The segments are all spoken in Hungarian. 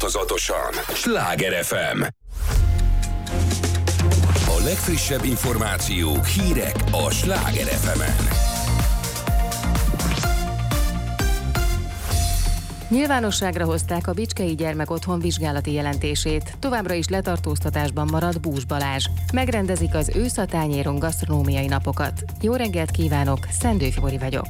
Változatosan. Sláger FM. A legfrissebb információk, hírek a Sláger FM-en. Nyilvánosságra hozták a Bicskei Gyermekotthon vizsgálati jelentését. Továbbra is letartóztatásban marad Bús Balázs. Megrendezik az ősz a tányéron gasztronómiai napokat. Jó reggelt kívánok, Szendő Fibori vagyok.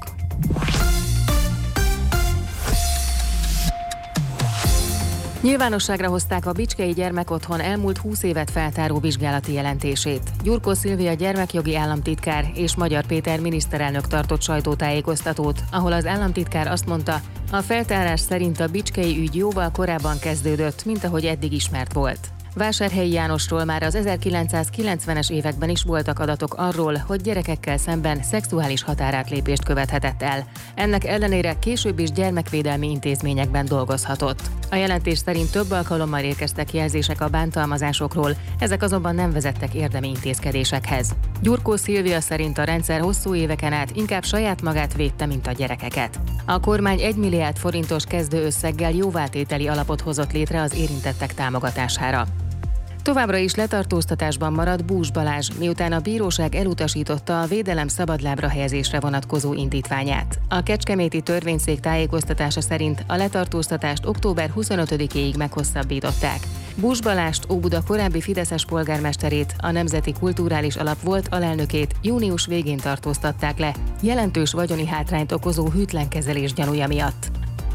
Nyilvánosságra hozták a Bicskei Gyermekotthon elmúlt 20 évet feltáró vizsgálati jelentését. Gyurkó Szilvia gyermekjogi államtitkár és Magyar Péter miniszterelnök tartott sajtótájékoztatót, ahol az államtitkár azt mondta, a feltárás szerint a bicskei ügy jóval korábban kezdődött, mint ahogy eddig ismert volt. Vásárhelyi Jánosról már az 1990-es években is voltak adatok arról, hogy gyerekekkel szemben szexuális határátlépést követhetett el. Ennek ellenére később is gyermekvédelmi intézményekben dolgozhatott. A jelentés szerint több alkalommal érkeztek jelzések a bántalmazásokról, ezek azonban nem vezettek érdemi intézkedésekhez. Gyurkó Szilvia szerint a rendszer hosszú éveken át inkább saját magát védte, mint a gyerekeket. A kormány 1 milliárd forintos kezdőösszeggel jóvátételi alapot hozott létre az érintettek támogatására. Továbbra is letartóztatásban marad Bús Balázs, miután a bíróság elutasította a védelem szabadlábra helyezésre vonatkozó indítványát. A kecskeméti törvényszék tájékoztatása szerint a letartóztatást október 25-éig meghosszabbították. Bús Balást, Óbuda korábbi fideszes polgármesterét, a Nemzeti Kulturális Alap volt alelnökét június végén tartóztatták le, jelentős vagyoni hátrányt okozó hűtlen kezelés gyanúja miatt.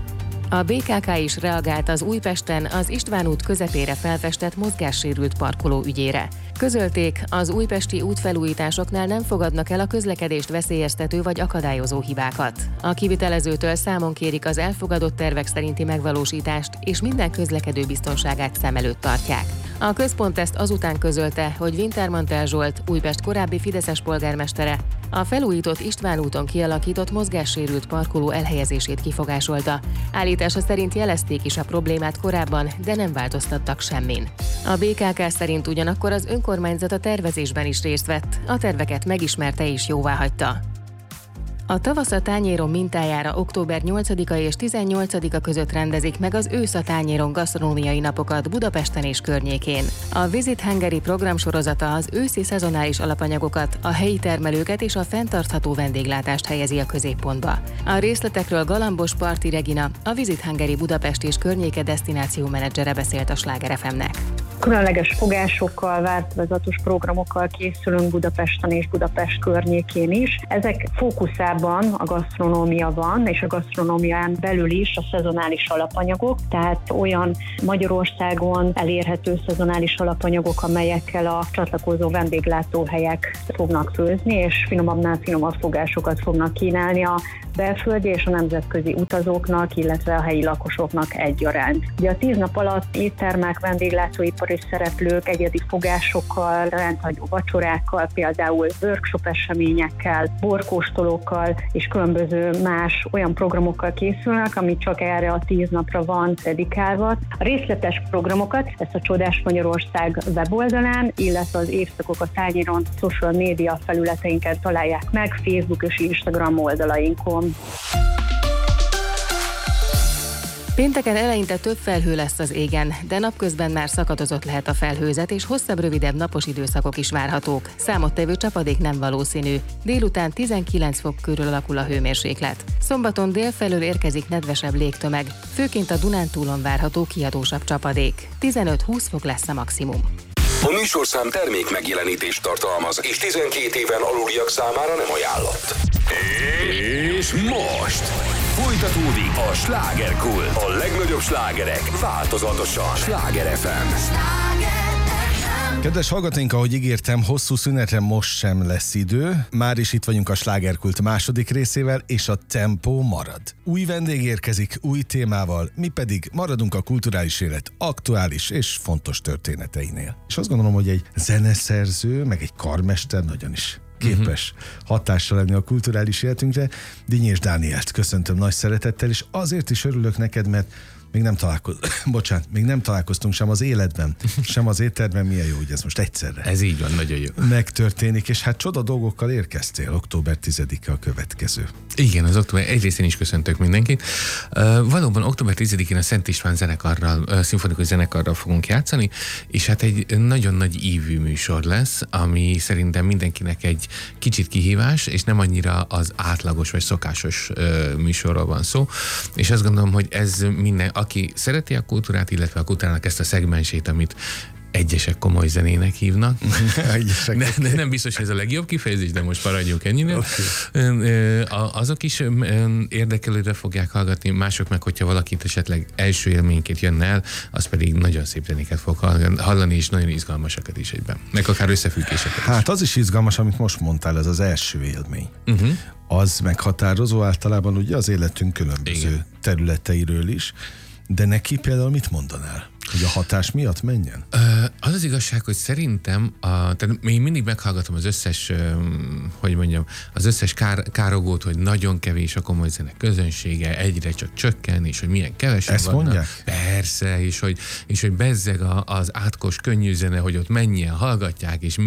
A BKK is reagált az Újpesten az István út közepére felfestett mozgássérült parkoló ügyére. Közölték, az újpesti útfelújításoknál nem fogadnak el a közlekedést veszélyeztető vagy akadályozó hibákat. A kivitelezőtől számon kérik az elfogadott tervek szerinti megvalósítást, és minden közlekedő biztonságát szem előtt tartják. A központ ezt azután közölte, hogy Wintermantel Zsolt, Újpest korábbi fideszes polgármestere, a felújított István úton kialakított mozgássérült parkoló elhelyezését kifogásolta. Állítása szerint jelezték is a problémát korábban, de nem változtattak semmin. A BKK szerint ugyanakkor az önkormányzat a tervezésben is részt vett, a terveket megismerte és jóváhagyta. A tavasz a tányéron mintájára október 8-a és 18-a között rendezik meg az ősz a tányéron gasztronómiai napokat Budapesten és környékén. A Visit Hungary programsorozata az őszi szezonális alapanyagokat, a helyi termelőket és a fenntartható vendéglátást helyezi a középpontba. A részletekről Galambos Parti Regina, a Visit Hungary Budapest és környéke desztináció menedzsere beszélt a Sláger FM-nek. Különleges fogásokkal, változatos programokkal készülünk Budapesten és Budapest környékén is. Ezek fókuszában a gasztronómia van, és a gasztronómián belül is a szezonális alapanyagok, tehát olyan Magyarországon elérhető szezonális alapanyagok, amelyekkel a csatlakozó vendéglátóhelyek fognak főzni, és finomabbnál finomabb fogásokat fognak kínálni a belföldi és a nemzetközi utazóknak, illetve a helyi lakosoknak egyaránt. Ugye a 10 nap alatt éttermek, vendéglátóipari szereplők egyedi fogásokkal, rendhagyó vacsorákkal, például workshop eseményekkel, borkóstolókkal és különböző más olyan programokkal készülnek, ami csak erre a 10 napra van dedikálva. A részletes programokat ezt a Csodás Magyarország weboldalán, illetve az Évszakok a tányéron social média felületeinken találják meg, Facebook és Instagram oldalainkon. Pénteken eleinte több felhő lesz az égen, de napközben már szakadozott lehet a felhőzet, és hosszabb, rövidebb napos időszakok is várhatók. Számottevő csapadék nem valószínű. Délután 19 fok körül alakul a hőmérséklet. Szombaton délfelől érkezik nedvesebb légtömeg, főként a Dunántúlon várható kiadósabb csapadék. 15-20 fok lesz a maximum. A műsorszám termék megjelenítést tartalmaz, és 12 éven aluliak számára nem ajánlott. És most folytatódik a Slágerkult. A legnagyobb slágerek változatosan. Sláger FM. Kedves hallgatóink, ahogy ígértem, hosszú szünetre most sem lesz idő. Már is itt vagyunk a Slágerkult második részével, és a tempó marad. Új vendég érkezik, új témával, mi pedig maradunk a kulturális élet aktuális és fontos történeteinél. És azt gondolom, hogy egy zeneszerző, meg egy karmester nagyon is képes hatással lenni a kulturális életünkre. Dinnyés Dánielt köszöntöm nagy szeretettel, és azért is örülök neked, mert még nem találkoztunk sem az életben, sem az étterben. Milyen jó, hogy ez most egyszerre. Ez így van, nagyon jó. Megtörténik, és hát csoda dolgokkal érkeztél. Október 10-e a következő. Igen, az október egyrészt én is köszöntök mindenkit. Valóban október 10-én a Szent István zenekarral, szimfonikus zenekarral fogunk játszani, és hát egy nagyon nagy ívű műsor lesz, ami szerintem mindenkinek egy kicsit kihívás, és nem annyira az átlagos vagy szokásos műsorról van szó. És azt gondolom, hogy ez minden, aki szereti a kultúrát, illetve a kultúrának ezt a szegmensét, amit egyesek komoly zenének hívnak. Nem biztos, hogy ez a legjobb kifejezés, de most maradjunk ennyire. Okay. Azok is érdekelődve fogják hallgatni, mások meg, hogyha valakit esetleg első élményként jönne el, az pedig nagyon szép zenéket fog hallani, és nagyon izgalmasakat is egyben. Meg akár összefüggéseket. Hát az is izgalmas, amit most mondtál, ez az első élmény. Az meghatározó általában ugye az életünk különböző területeiről is, de neki például mit mondanál? Hogy a hatás miatt menjen? Az az igazság, hogy szerintem, tehát én mindig meghallgatom az összes, az összes károgót, hogy nagyon kevés a komoly zene közönsége, egyre csak csökken, és hogy milyen kevesen ezt vannak. Mondják? Persze, és hogy bezzeg az átkos könnyű zene, hogy ott mennyien hallgatják, és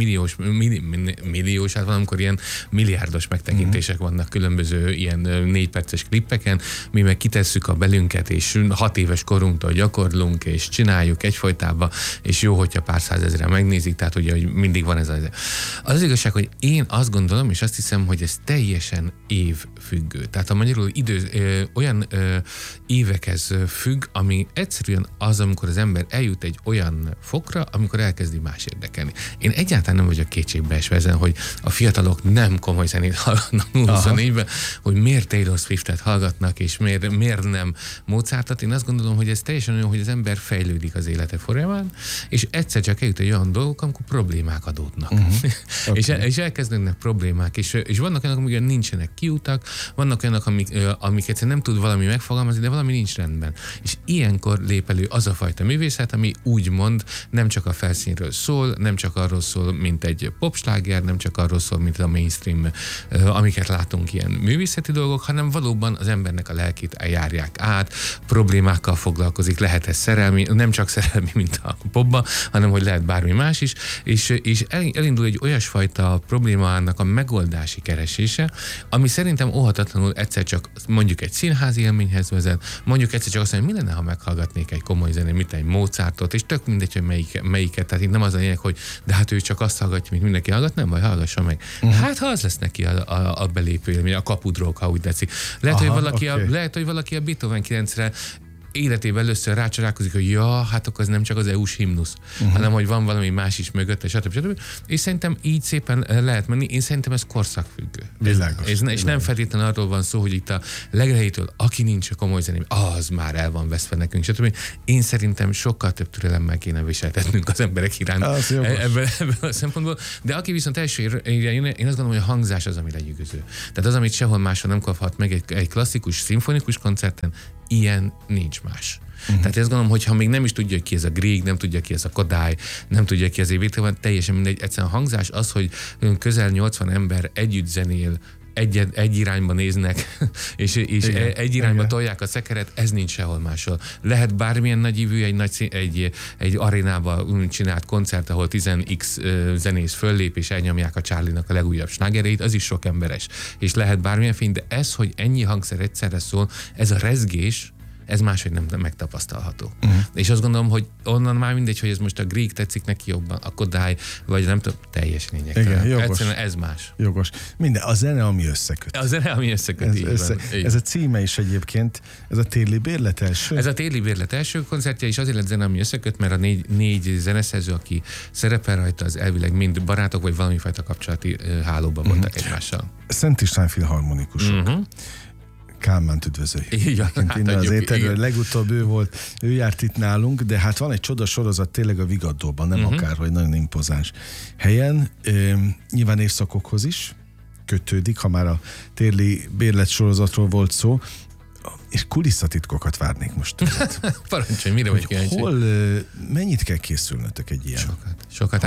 milliós, hát valamikor ilyen milliárdos megtekintések vannak különböző ilyen 4 perces klippeken, mi meg kitesszük a belünket, és 6 éves korunktól gyakorlunk, és csináljuk egyfolytában, és jó, hogyha pár százezren megnézik, tehát ugye, hogy mindig van ez az igazság, hogy én azt gondolom, és azt hiszem, hogy ez teljesen évfüggő. Tehát a magyarul olyan évekhez függ, ami egyszerűen az, amikor az ember eljut egy olyan fokra, amikor elkezdi más érdekelni. Én egyáltalán nem vagyok kétségbeesve ezen, hogy a fiatalok nem komoly zenét hallgatnak 24-ben, hogy miért Taylor Swiftet hallgatnak, és miért nem Mozartot. Én azt gondolom, hogy ez teljesen olyan, hogy az ember fejlődik az élete folyamán, és egyszer csak eljut egy olyan dolgok, amikor problémák adódnak. Okay. és elkezdődnek problémák, és vannak olyanok, amik nincsenek kiutak, vannak olyanok, amik egyszerűen nem tud valami megfogalmazni, de valami nincs rendben. És ilyenkor lép elő az a fajta művészet, ami úgymond nem csak a felszínről szól, nem csak arról szól, mint egy popsláger, nem csak arról szól, mint a mainstream, amiket látunk ilyen művészeti dolgok, hanem valóban az embernek a lelkét járják át, problémákkal foglalkozik, lehet ez szerelmi, nem csak szerelmi, mint a popba, hanem hogy lehet bármi más is, és elindul egy olyasfajta problémának a megoldási keresése, ami szerintem óhatatlanul egyszer csak mondjuk egy színházi élményhez vezet, mondjuk egyszer csak azt mondja, mi lenne, ha meghallgatnék egy komoly zenét, mint egy Mozartot, és tök mindegy, hogy melyiket, tehát itt nem az a lényeg, hogy de hát ő csak azt hallgatja, mint mindenki hallgat, nem baj, hallgassa meg. Hát ha az lesz neki a belépő élmény, a kapudróg, ha úgy tetszik. Lehet, hogy valaki a Beethoven 9-re életében először rácsodálkozik, hogy hát akkor ez nem csak az EU-s himnusz, hanem hogy van valami más is mögötte, stb. És szerintem így szépen lehet menni. Én szerintem ez korszakfüggő. Világos. És nem feltétlenül arról van szó, hogy itt a legelejétől, aki nincs a komoly zeném, az már el van veszve nekünk, stb. Én szerintem sokkal több türelemmel kéne viseltetnünk az emberek iránt ebből a szempontból. De aki viszont elsőre, én azt gondolom, hogy a hangzás az, ami legyűgöző. Tehát az, amit sehol máshol nem kaphat meg egy klasszikus, szimfonikus koncerten, ilyen nincs más. Tehát azt gondolom, hogy ha még nem is tudja ki ez a Grieg, nem tudja ki ez a Kodály, nem tudja ki az Beethoven, teljesen mindegy. Egyszerűen a hangzás az, hogy közel 80 ember együtt zenél, egy irányba néznek, és egy irányba tolják a szekeret, ez nincs sehol máshol. Lehet bármilyen nagyívű, egy arénába csinált koncert, ahol 10x zenész föllép, és elnyomják a Charlie-nak a legújabb slágereit, az is sok emberes. És lehet bármilyen fény, de ez, hogy ennyi hangszer egyszerre szól, ez a rezgés, ez máshogy nem megtapasztalható. És azt gondolom, hogy onnan már mindegy, hogy ez most a Grieg tetszik neki jobban, a Kodály, vagy nem tudom, teljes lényegtelen. Igen, egyszerűen ez más. Jogos. Minden, a zene, ami összeköt. A zene, ami összeköt. Ez a címe is egyébként, ez a téli bérlet első? Ez a téli bérlet első koncertje, és azért lett zene, ami összeköt, mert a négy zeneszerző, aki szerepel rajta, az elvileg mind barátok, vagy valamifajta kapcsolati hálóban voltak egymással. Szent István filharmonikusok. Kálmánt üdvözöljük. Igen, az ételről legutóbb ő járt itt nálunk, de hát van egy csoda sorozat tényleg a Vigadóban, nem akárhogy, nagyon impozáns helyen. Nyilván évszakokhoz is kötődik, ha már a téli bérlet sorozatról volt szó, és kulisszatitkokat várnék most tőled. Parancsolj, mire vagy kíváncsi? Mennyit kell készülnötök egy ilyen Sokat.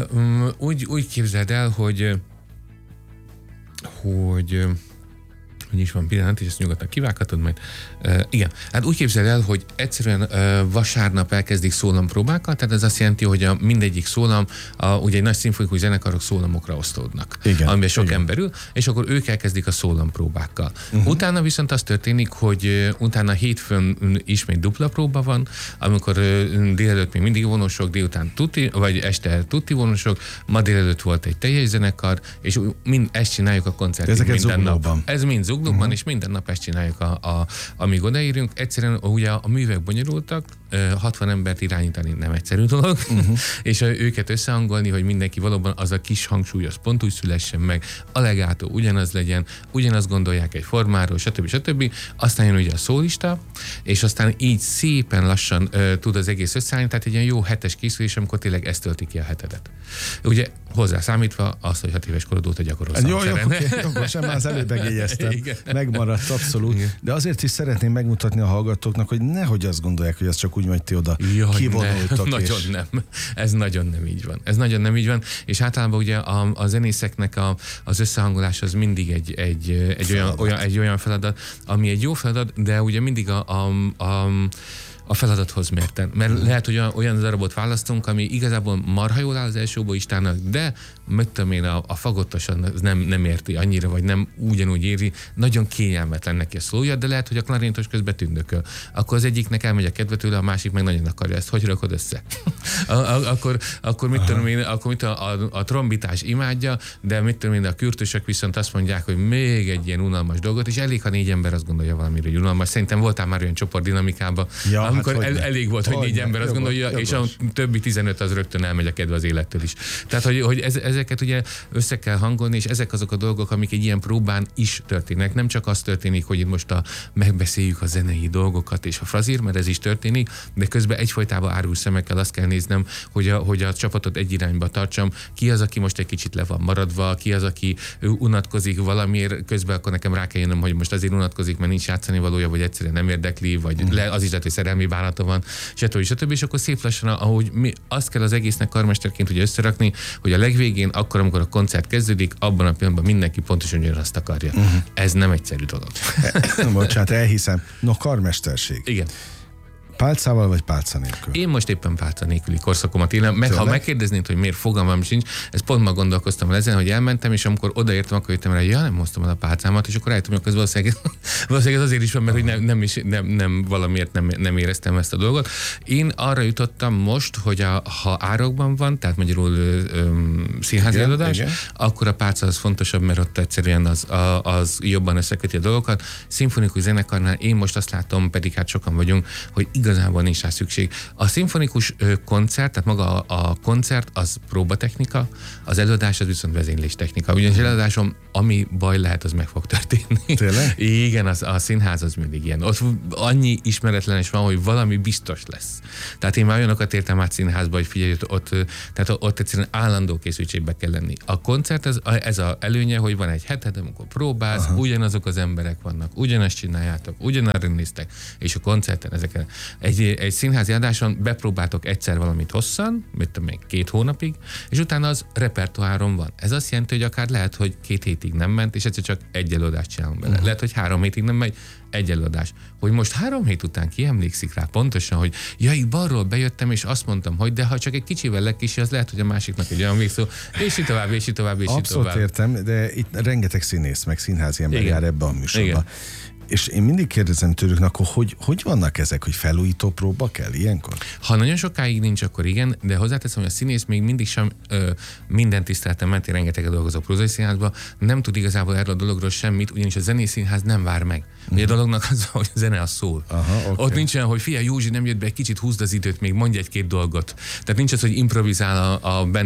Úgy képzeld el, hogy hogy is van pillanat, és ezt nyugodtan kivághatod majd. Igen, hát úgy képzel el, hogy egyszerűen vasárnap elkezdik szólampróbákkal, tehát ez azt jelenti, hogy mindegyik szólam, ugye egy nagy szimfonikus zenekarok szólamokra osztódnak, amiben sok ember ül, és akkor ők elkezdik a szólampróbákkal. Utána viszont az történik, hogy utána hétfőn ismét dupla próba van, amikor délelőtt még mindig vonosok, délután tutti, vagy este tutti vonosok, ma délelőtt volt egy teljes zenekar, és ezt csináljuk a koncertig minden nap. Ez mind Zuglóban, és minden nap ezt csináljuk, amíg odaérünk. Egyszerűen ugye a művek bonyolultak, 60 embert irányítani nem egyszerű dolog, és őket összehangolni, hogy mindenki valóban az a kis hangsúly, az pont úgy szülessen meg, a legátó ugyanaz legyen, ugyanazt gondolják egy formáról, stb. Aztán jön ugye a szólista, és aztán így szépen lassan tud az egész összeállni, tehát egy ilyen jó hetes készülés, amikor tényleg ezt tölti ki a hetedet. Ugye hozzászámítva azt, hogy 6 éves korod óta gyakorolsz. Jó, sem már az előbb megjegyeztem. Megmaradt abszolút. Igen. De azért is szeretném megmutatni a hallgatóknak, hogy nehogy azt gondolják, hogy ez csak úgy megy ti oda kivonultak. Nagyon nem. Ez nagyon nem így van. Ez nagyon nem így van. És általában ugye a zenészeknek az összehangolás az mindig egy olyan feladat, ami egy jó feladat, de ugye mindig a feladathoz mérten. Mert lehet, hogy olyan darabot választunk, ami igazából marha jól áll az első oboistának, de mit tudom én, a fagottosan nem érti annyira, vagy nem ugyanúgy éri, nagyon kényelmetlen neki a szólója, de lehet, hogy a klarinétos közben tündököl. Akkor az egyiknek elmegy a kedve tőle, a másik meg nagyon akarja ezt. Hogy rakod össze? akkor mit tudom én, a trombitás imádja, de mit tudom én, a kürtösök viszont azt mondják, hogy még egy ilyen unalmas dolgot, és elég, ha 4 ember azt gondolja valamire, hogy unalmas. Szerintem voltál már olyan csoportdinamikában, amikor elég volt, hogy 4 ember azt gondolja, és a többi 15 az rögtön elmegy a kedve az élettől is. Tehát, hogy ezeket ugye össze kell hangolni, és ezek azok a dolgok, amik egy ilyen próbán is történnek. Nem csak az történik, hogy itt most megbeszéljük a zenei dolgokat és a frazír, mert ez is történik, de közben egyfolytában árul szemekkel azt kell néznem, hogy a csapatot egy irányba tartsam. Ki az, aki most egy kicsit le van maradva, ki az, aki unatkozik valamiért, közben akkor nekem rá kell jönnöm, hogy most azért unatkozik, mert nincs játszani valója, vagy egyszerűen nem érdekli, vagy az is lehet, hogy szerelmi bánata van, stb. És akkor szép lassan, ahogy azt kell az egésznek karmesterként ugye összerakni, hogy a legvégén, akkor, amikor a koncert kezdődik, abban a pillanatban mindenki pontosan ugyanazt akarja. Ez nem egyszerű dolog. Bocsánat, elhiszem. No, karmesterség. Igen. Pálcával vagy pálca nélkül? Én most éppen pálca nélküli korszakomat élem, mert ha megkérdeznéd, hogy miért, fogalmam sincs, ezt pont ma gondolkoztam ezen, hogy elmentem, és amikor odaértem, akkor jöttem rá, hogy nem hoztam el a pálcámat, és akkor rájöttem, hogy valószínűleg ez azért is van, mert hogy nem valamiért nem éreztem ezt a dolgot. Én arra jutottam most, hogy ha árokban van, tehát magyarul színházi előadás, akkor a pálca az fontosabb, mert ott egyszerűen az jobban összeköti a dolgokat. Szimfonikus zenekarnál én most azt látom, pedig hát sokan vagyunk, hogy igazából nincs rá szükség. A szimfonikus koncert, tehát maga a koncert, az próbatechnika, az előadás az viszont vezényléstechnika. Ugyanis előadásom, ami baj lehet, az meg fog történni. Tényleg? Igen, a színház az mindig ilyen. Ott annyi ismeretlenes van, hogy valami biztos lesz. Tehát én már olyanokat értem át színházba, hogy figyelj, ott egyszerűen állandó készültségbe kell lenni. A koncert, ez az előnye, hogy van egy heted, amikor próbálsz, ugyanazok az emberek vannak, ugyanazt csináljátok, ugyanarra néztek, és a koncerten ezeken egy színházi adáson bepróbáltok egyszer valamit hosszan, mit tudom még 2 hónapig, és utána az repertoáron van. Ez azt jelenti, hogy akár lehet, hogy 2 hétig nem ment, és egyszer csak egy előadást csinálunk bele. Lehet, hogy 3 hétig nem megy, egy előadás. Hogy most 3 hét után ki emlékszik rá pontosan, hogy itt balról bejöttem, és azt mondtam, hogy de ha csak egy kicsivel legkisi, az lehet, hogy a másiknak egy olyan végszó, és így tovább, és így tovább, és így tovább. Abszolút értem, de itt rengeteg színész, meg színházi ember jár ebbe a műsorba. És én mindig kérdezem tőlük, akkor hogy vannak ezek, hogy felújító próba kell ilyenkor? Ha nagyon sokáig nincs, akkor igen, de hozzáteszem, hogy a színész még mindig sem minden tiszteletem mentén rengeteget dolgozó prózai színházba, nem tud igazából erről a dologról semmit, ugyanis a zenészínház nem vár meg. Ugye a dolognak az, hogy a zene az szól. Ott nincs olyan, hogy figyelj, Józsi nem jött be, egy kicsit húzd az időt, még mondj 1-2 dolgot. Tehát nincs az, hogy improvizál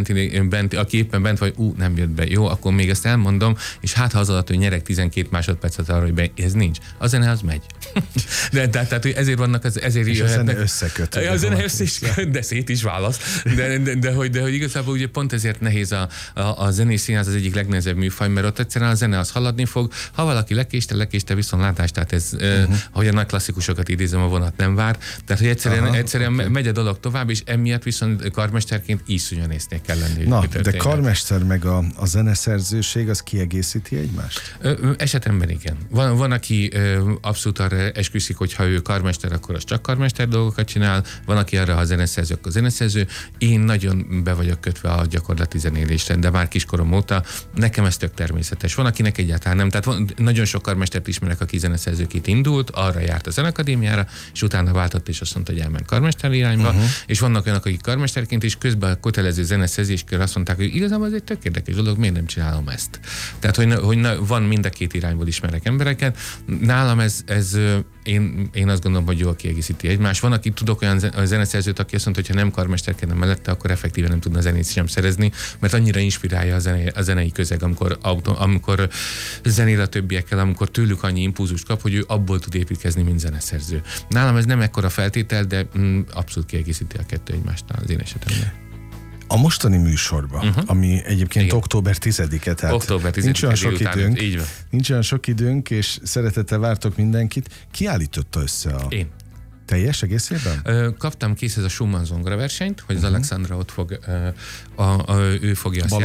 aki éppen bent vagy, nem jött be. Jó, akkor még ezt elmondom, és hát ha az alatt, hogy nyerek 12 másodpercet arra, hogy ez nincs. a zene az megy. Tehát ezért vannak, ezért és jöhetnek. A zene összekötő. A zene de szét is válasz. De hogy igazából ugye pont ezért nehéz a zenés színház az egyik legnehezebb műfaj, mert ott egyszerűen a zene az haladni fog. Ha valaki lekéste viszontlátás, tehát ez, hogy a nagy klasszikusokat idézem, a vonat nem vár. Tehát, hogy egyszerűen megy a dolog tovább, és emiatt viszont karmesterként iszonyan észnél kell lenni. Na, de karmester meg a zeneszerzőség, az kiegészíti egymást? Esetemben igen. Van aki abszolút arra esküszik, hogy ha ő karmester, akkor az csak karmester dolgokat csinál, van, aki arra, ha zeneszerző, akkor zeneszerző. Én nagyon be vagyok kötve a gyakorlati zenélésre, de már kiskorom óta nekem ez tök természetes. Van, akinek egyáltalán nem. Tehát nagyon sok karmestert ismerek, aki zeneszerzőként indult, arra járt a zenekadémiára, és utána váltott, és azt mondta, hogy elment karmester irányba, és vannak olyanok, akik karmesterként is közben a kötelező zeneszerzéskor azt mondták, hogy igazából ez egy tök érdekes dolog, miért nem csinálom ezt. Tehát, hogy van mind a két irányból ismerek embereket. Nálam én azt gondolom, hogy jól kiegészíti egymást. Van, aki tudok olyan zeneszerzőt, aki azt mondta, hogy ha nem karmesterkedne mellette, akkor effektíven nem tudna zenét sem szerezni, mert annyira inspirálja a zenei közeg, amikor zenél a többiekkel, amikor tőlük annyi impulzust kap, hogy ő abból tud építkezni, mint zeneszerző. Nálam ez nem ekkora feltétel, de abszolút kiegészíti a kettő egymástán az én esetemben. A mostani műsorban, ami egyébként igen. október 10-e, tehát október 10-e nincs olyan sok időnk, nincs olyan sok időnk, és szeretettel vártok mindenkit. Ki állította össze Én. Teljes egészében? Kaptam készhez a Schumann zongora versenyt, hogy az Alexandra ott fog, ő fogja azt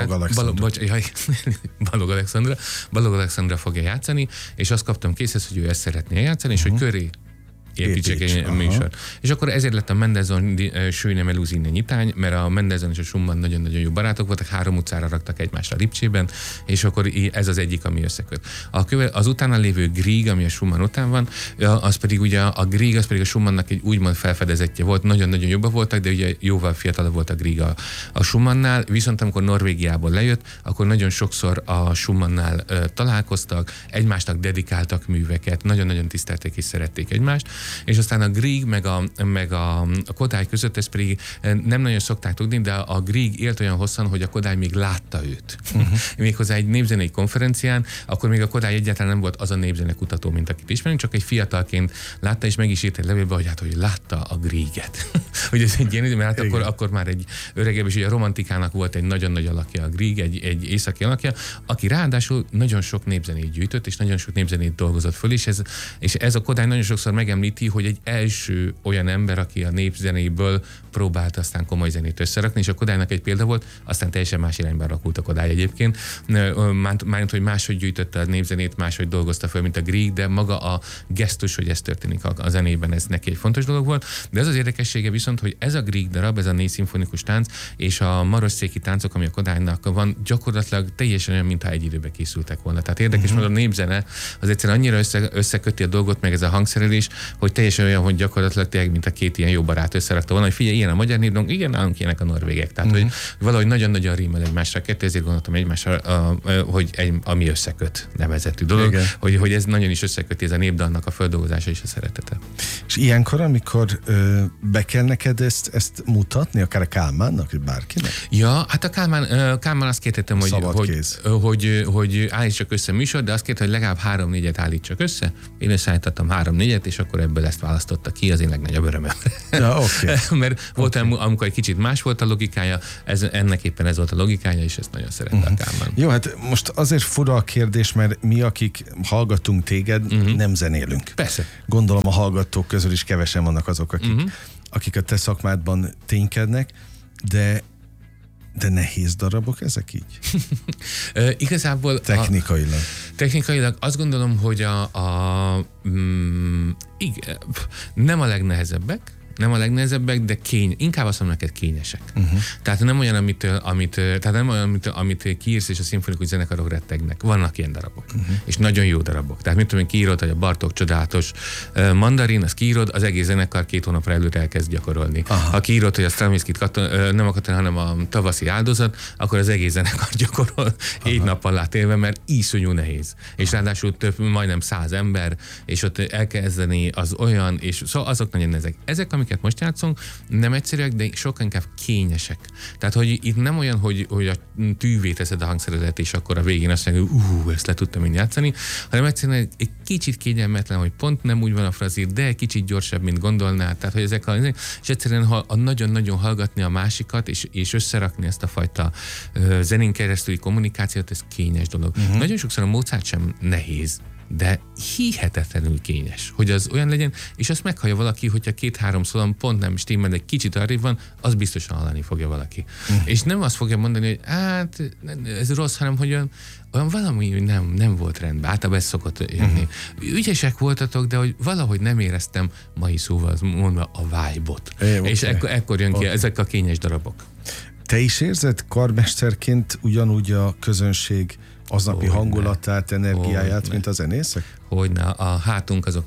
Balog Alexandra fogja játszani, és azt kaptam készhez, hogy ő ezt szeretné játszani, és hogy köré építsek egy műsor. És akkor ezért lett a Mendelssohn Schöne Melusine nyitány, mert a Mendelssohn és a Schumann nagyon-nagyon jó barátok voltak, 3 utcára raktak egymásra Lipcsében, és akkor ez az egyik, ami összeköt. Az utána lévő Grieg, ami a Schumann után van, az pedig ugye a Grieg, az pedig a Schumannnak egy úgymond felfedezetje volt, nagyon-nagyon jobban voltak, de ugye jóval fiatalabb volt a Grieg a Schumannál, viszont amikor Norvégiából lejött, akkor nagyon sokszor a Schumannál találkoztak, egymásnak dedikáltak műveket, nagyon-nagyon tisztelték és szerették egymást. És aztán a Grieg meg a Kodály között, ezt pedig nem nagyon szokták tudni, de a Grieg élt olyan hosszan, hogy a Kodály még látta őt. Méghozzá egy népzenei konferencián, akkor még a Kodály egyáltalán nem volt az a népzenekutató, mint akit ismerünk, csak egy fiatalként látta, és meg is írt egy levélbe, hogy látta a Grieget. Hogy ez egy ilyen, mert akkor már egy öregebb, és ugye a romantikának volt egy nagyon nagy alakja a Grieg, egy északi alakja, aki ráadásul nagyon sok népzenét gyűjtött, és nagyon sok népzenét dolgozott föl, és ez a Kodály nagyon sokszor megemlíti, hogy egy első olyan ember, aki a népzenéből próbált aztán komoly zenét összerakni, és a Kodálynak egy példa volt, aztán teljesen más irányba alakult a Kodály egyébként. Mármint, hogy máshogy gyűjtötte a népzenét, máshogy dolgozta föl, mint a Grieg, de maga a gesztus, hogy ez történik a zenében, ez neki egy fontos dolog volt. De az érdekessége viszont, hogy ez a Grieg darab, ez a 4 szimfonikus tánc, és a marosszéki táncok, ami a Kodálynak van, gyakorlatilag teljesen olyan, mintha egy időben készültek volna. Tehát érdekes, mert a népzene az egyszerűen annyira összeköti a dolgot, meg ez a hangszerelés, hogy teljesen olyan, hogy gyakorlatilag tényleg, mint a két ilyen jó barát összerakta volna, hogy figyelj, ilyen a magyar népdalok, igen, nálunk ilyenek a norvégek. Tehát, hogy valahogy nagyon-nagyon rímel egymásra, ezért gondoltam egymásra, hogy ami összeköt nevezetű dolog, hogy ez nagyon is összeköti, ez a népdalnak a földolgozása és a szeretete. És ilyenkor, amikor be kell neked ezt mutatni, akár a Kálmánnak, vagy bárkinek? Ja, hát a Kálmán azt kértem, hogy állítsak össze műsor, de azt kérte, hogy legalább 3-4-et állítsak össze. Én összeállítottam 3-4-et, és akkor ebből ezt választotta ki, az én legnagyobb örömöm. Ja, okay. Mert volt amikor egy kicsit más volt a logikája, ennek éppen ez volt a logikája, és ezt nagyon szerette a Kálmán. Jó, hát most azért fura a kérdés, mert mi, akik hallgatunk téged, nem zenélünk. Persze. Gondolom a hallgatók közül is kevesen vannak azok, akik a te szakmádban ténykednek, de nehéz darabok ezek így? Igazából... Technikailag azt gondolom, hogy nem a legnehezebbek, de inkább azt mondom neked kényesek. Tehát nem olyan, amit kiírsz, és a szimfonikus zenekarok rettegnek. Vannak ilyen darabok. És nagyon jó darabok. Tehát mit tudom én, kiírod, hogy a Bartók csodálatos Mandarin, azt kiírod, az egész zenekar 2 hónapra előtt elkezd gyakorolni. Aha. Ha kiírod, hogy a Stravinskit nem a Katona, hanem a Tavaszi áldozat, akkor az egész zenekar gyakorol 4 nap alatt élve, mert iszonyú nehéz. És ráadásul majdnem 100 ember, és ott elkezdeni az olyan, és szóval azok nagyon ezek. Ezek, amiket most játszunk, nem egyszerűek, de sokkal inkább kényesek. Tehát, hogy itt nem olyan, hogy a tűvé teszed a hangszeredet, és akkor a végén azt mondja, hogy ezt le tudtam én játszani, hanem egyszerűen egy kicsit kényelmetlen, hogy pont nem úgy van a frazír, de egy kicsit gyorsabb, mint gondolnád. Tehát, hogy és egyszerűen nagyon-nagyon hallgatni a másikat, és összerakni ezt a fajta zenén keresztüli kommunikációt, ez kényes dolog. Nagyon sokszor a Mozart sem nehéz, de hihetetlenül kényes, hogy az olyan legyen, és azt meghallja valaki, hogyha 2-3 szólam pont nem stimmel, de kicsit arrébb van, az biztosan hallani fogja valaki. És nem azt fogja mondani, hogy hát ez rossz, hanem hogy olyan valami nem volt rendben. Általában ez szokott jönni. Ügyesek voltatok, de hogy valahogy nem éreztem, mai szóval mondva, a vibe-ot. És ekkor jön ki ezek a kényes darabok. Te is érzed karmesterként ugyanúgy a közönség aznapi hangulatát, energiáját, mint a zenészek? Hogyne, a hátunk azok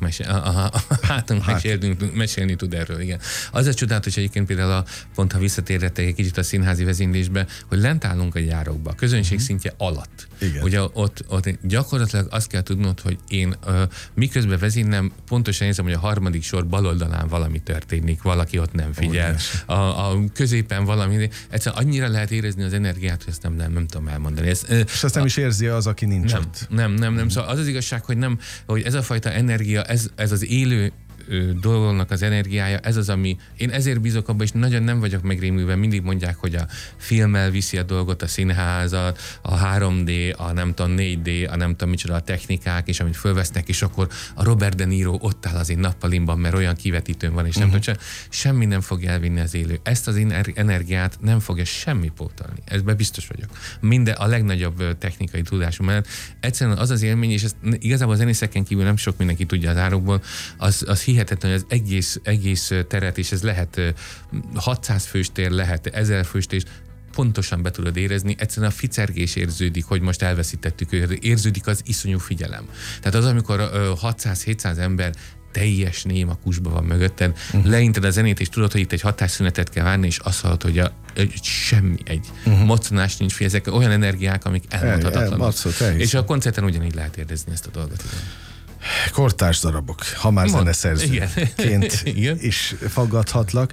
mesélni tud erről, igen. Az a csodálatos egyébként például pont ha visszatérhettek egy kicsit a színházi vezénylésbe, hogy lent állunk a gyárokba, a közönség szintje alatt. Igen. Ugye ott gyakorlatilag azt kell tudnod, hogy én miközben vezénylem, pontosan érzem, hogy a harmadik sor bal oldalán valami történik, valaki ott nem figyel. A középen valami, egyszerűen annyira lehet érezni az energiát, hogy ezt nem tudom elmondani. És azt nem is érzi az, aki nincs ott. Nem. Szóval az igazság, hogy ez a fajta energia, ez az élő dolognak az energiája, ez az, ami... Én ezért bízok abban, és nagyon nem vagyok megrémülve. Mindig mondják, hogy a filmmel viszi a dolgot, a színházat, a 3D, a nem tudom, 4D, a nem tudom micsoda, a technikák, és amit fölvesznek, és akkor a Robert De Niro ott áll az én nappalimban, mert olyan kivetítőn van, és nem tudom, semmi nem fogja elvinni az élő. Ezt az energiát nem fogja semmi pótolni. Ezben biztos vagyok. A legnagyobb technikai tudásom mellett. Egyszerűen az élmény, és ezt igazából a zenészeken kívül nem sok mindenki tudja az árokból, az hihetetlen, hogy az egész teret, és ez lehet 600 fős tér, lehet 1000 fős tér, pontosan be tudod érezni, egyszerűen a ficergés érződik, hogy most elveszítettük, érződik az iszonyú figyelem. Tehát az, amikor 600-700 ember teljes néma kusba van mögötted, leinted a zenét, és tudod, hogy itt egy hatásszünetet kell várni, és azt hallod, hogy semmi, egy moccanás nincs, ezek olyan energiák, amik elmondhatatlanok. És a koncerten ugyanígy lehet érdezni ezt a dolgot. Kortárs darabok, ha már zeneszerzőként is faggathatlak.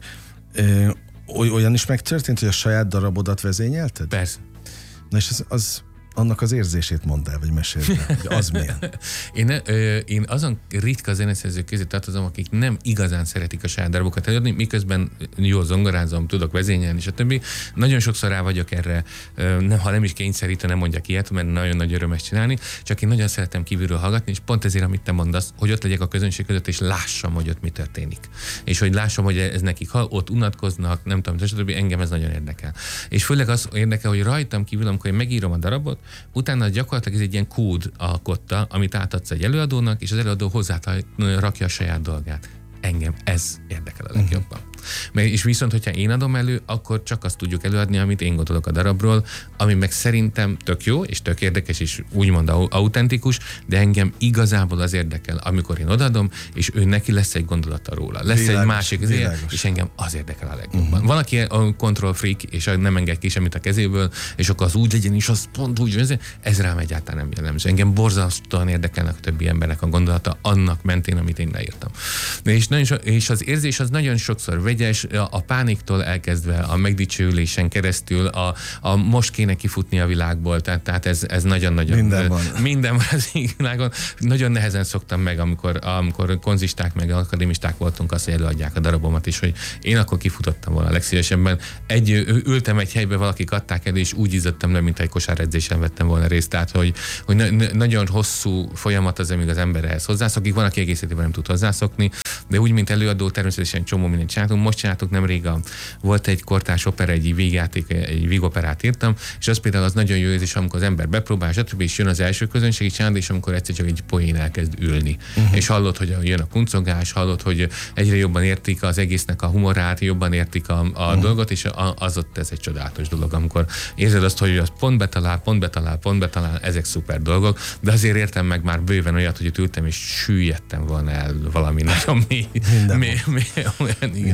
Olyan is megtörtént, hogy a saját darabodat vezényelted? Persze. Na és annak az érzését mondd el, vagy meséld el, hogy az milyen. Én azon ritka zeneszerzők közé tartozom, akik nem igazán szeretik a saját darabokat előadni, miközben jól zongorázom, tudok vezényelni, és a többi. Nagyon sokszor rá vagyok erre, ha nem is kényszerítő, nem mondjak ilyet, mert nagyon nagy öröm ezt csinálni, csak én nagyon szeretem kívülről hallgatni, és pont ezért, amit te mondasz, hogy ott legyek a közönség között, és lássam, hogy ott mi történik. És hogy lássam, hogy ez nekik, ha ott unatkoznak, nem tudom, stb. Engem ez nagyon érdekel. És főleg az érdekel, hogy rajtam kívül, amikor én megírom a darabot, utána gyakorlatilag ez egy ilyen kód alkotta, amit átadsz egy előadónak, és az előadó hozzá rakja a saját dolgát. Engem ez érdekel a legjobban. És viszont, hogyha én adom elő, akkor csak azt tudjuk előadni, amit én gondolok a darabról, ami meg szerintem tök jó, és tök érdekes, és úgymond autentikus, de engem igazából az érdekel, amikor én odaadom, és ő neki lesz egy gondolata róla. Lesz egy másik, és engem az érdekel a legjobban. Van, aki a control freak, és nem enged ki semmit a kezéből, és akkor az úgy legyen, és az pont úgy, ez rám egyáltalán nem jellemző. Engem borzasztóan érdekelnek a többi embernek a gondolata annak mentén, amit én leírtam. És az érzés az nagyon sokszor vegyes, a pániktól elkezdve a megdicsőülésen keresztül, a most kéne kifutni a világból, tehát ez nagyon-nagyon... Minden van az világon. Nagyon nehezen szoktam meg, amikor konzisták meg akadémisták voltunk, azt, hogy előadják a darabomat is, hogy én akkor kifutottam volna legszívesebben. Ültem egy helybe, valakik adták elő, és úgy izzadtam le, mint egy kosáredzésen vettem volna részt, tehát hogy nagyon hosszú folyamat az, amíg az ember ehhez hozzászokik. Van, aki egészítében nem tud hozzászokni, de úgy, mint előadó, természetesen csomó mindent csináltunk. Most csináltuk nemrég, volt egy kortárs opera, egy vígjáték, egy vígoperát írtam, és az például az nagyon jó érzés, amikor az ember bepróbál, stb. És jön az első közönségi család, és amikor egyszer csak egy poén elkezd ülni. És hallod, hogy jön a kuncogás, hallod, hogy egyre jobban értik az egésznek a humorát, jobban értik a dolgot, és az ott ez egy csodálatos dolog, amikor érzed azt, hogy az pont betalál, ezek szuper dolgok, de azért értem meg már bőven olyat, hogy ott ültem, és süllyedtem volna el valami nagyon mély. Minden volt.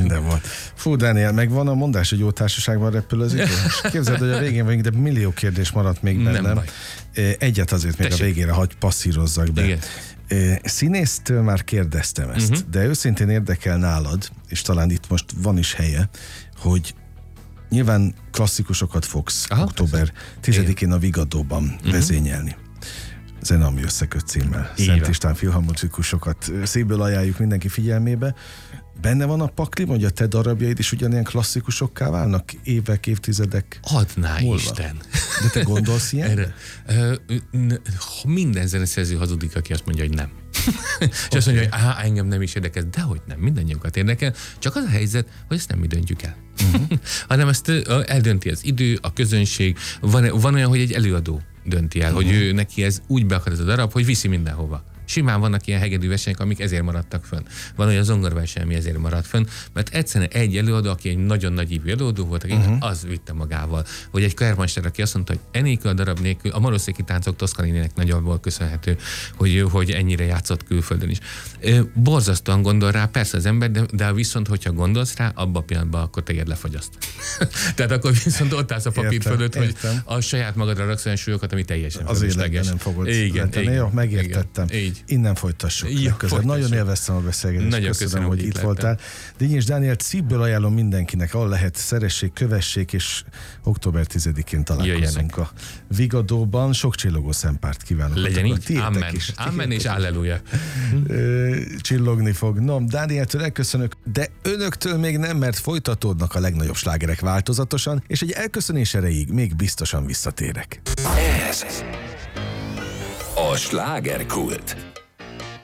Fú, Dániel, megvan a mondás, hogy jó társaságban repül az idő. Képzeld, hogy a végén vagyunk, de millió kérdés maradt még bennem. Egyet azért még a végére hagy passzírozzak be. Igen. Színésztől már kérdeztem ezt, de őszintén érdekel nálad, és talán itt most van is helye, hogy nyilván klasszikusokat fogsz október 10-én a Vigadóban vezényelni. Zene, ami összeköt címmel. Szent István filharmonikusokat szívből ajánljuk mindenki figyelmébe. Benne van a pakliban, hogy a te darabjaid is ugyanilyen klasszikusokká válnak évek, évtizedek Adná múlva? Isten. De te gondolsz ilyenre? Minden zeneszerző hazudik, aki azt mondja, hogy nem. És azt mondja, hogy engem nem is érdekel, de hogy nem, mindannyiunkat érdekel, csak az a helyzet, hogy ezt nem mi döntjük el. Hanem ezt eldönti az idő, a közönség, van olyan, hogy egy előadó dönti el, hogy ő neki ez úgy beakad ez a darab, hogy viszi mindenhova. Simán vannak ilyen hegedű versenyek, amik ezért maradtak fönn. Van olyan zongorverseny, ami ezért maradt fönn, mert egyszerűen egy előadó, aki egy nagyon nagy ívű előadó volt, aki az vitte magával. Vagy egy Klermeister, aki azt mondta, hogy enélkül a darab nélkül, a Maroszéki táncok Toscanininek nagyjából köszönhető, hogy ennyire játszott külföldön is. Borzasztóan gondol rá, persze az ember, de viszont, hogyha gondolsz rá, abban a pillanatban akkor téged lefagyaszt. Tehát akkor viszont ott állsz a papír fölött, hogy a saját magadra raksz olyan súlyokat, ami teljesen fölösleges. Nem fogod igen. Jó, megértettem. Igen. Innen folytassuk. Nagyon élveztem a beszélgetést. Nagyon köszönöm, hogy itt voltál. Dinyés Dánielt szívből ajánlom mindenkinek, ahol lehet, szeressék, kövessék, és október 10-én találkozunk a Vigadóban. Sok csillogó szempárt kívánok. Legyen így. Amen. Amen és alleluja. Csillogni fog. No, Dánieltől elköszönök, de önöktől még nem, mert folytatódnak a legnagyobb slágerek változatosan, és egy elköszönés erejéig még biztosan visszatérek. Ez a Slágerkult.